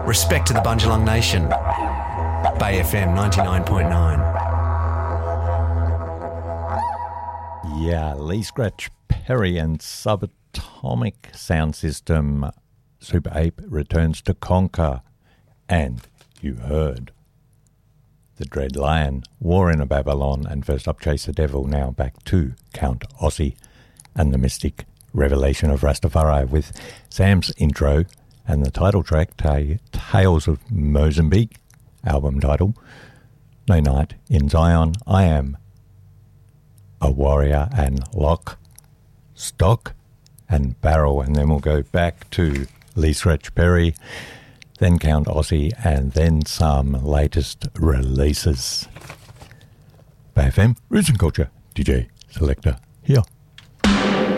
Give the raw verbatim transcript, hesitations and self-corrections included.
Respect to the Bundjalung Nation. Bay F M ninety-nine point nine. Yeah, Lee Scratch Perry and Subatomic Sound System. Super Ape returns to conquer. And you heard the Dread Lion, War in a Babylon, and first up Chase the Devil. Now back to Count Ossie and the Mystic Revelation of Rastafari with Sam's intro and the title track, Tales of Mozambique, album title. No Night in Zion, I Am a Warrior, and Lock, Stock and Barrel. And then we'll go back to Lee Scratch Perry, then Count Ossie, and then some latest releases. Bay F M, Roots and Culture, D J Selector here.